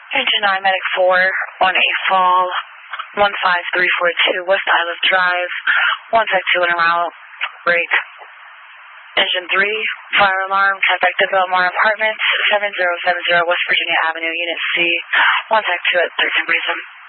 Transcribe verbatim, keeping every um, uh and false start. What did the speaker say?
Engine nine, Medic four, on a fall, one five three four two, West Island Drive, one Tech two en route, break. Engine three, fire alarm, contact the Belmar Apartments, seven zero seven zero West Virginia Avenue, Unit C, one Tech two at thirteen Reason.